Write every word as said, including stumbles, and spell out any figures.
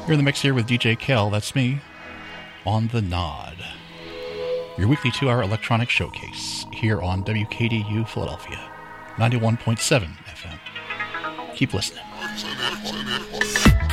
You're in the mix here with D J Kel, that's me, on The Nod. Your weekly two-hour electronic showcase here on W K D U Philadelphia, ninety-one point seven F M. Keep listening.